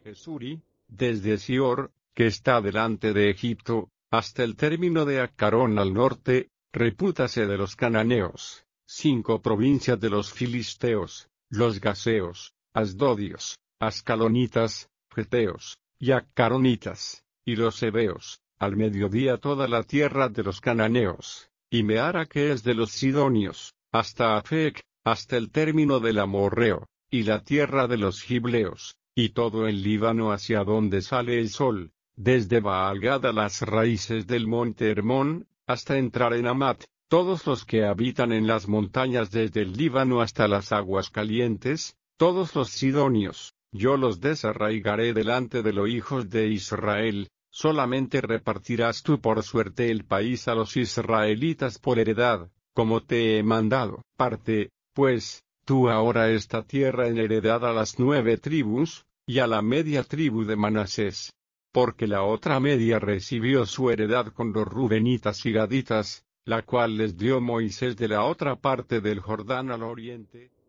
Esuri, desde Sior, que está delante de Egipto, hasta el término de Acarón al norte, repútase de los cananeos, 5 provincias de los filisteos, los gaseos, asdodios, ascalonitas, geteos, y acaronitas, y los heveos, al mediodía toda la tierra de los cananeos, y Meara que es de los sidonios, hasta Afec, hasta el término del amorreo, y la tierra de los gibleos, y todo el Líbano hacia donde sale el sol, desde Baal-Gad a las raíces del monte Hermón, hasta entrar en Amat, todos los que habitan en las montañas desde el Líbano hasta las aguas calientes, todos los sidonios, yo los desarraigaré delante de los hijos de Israel, solamente repartirás tú por suerte el país a los israelitas por heredad, como te he mandado. Parte, pues, tú ahora esta tierra en heredad a las 9 tribus, y a la media tribu de Manasés. Porque la otra media recibió su heredad con los rubenitas y gaditas, la cual les dio Moisés de la otra parte del Jordán al oriente.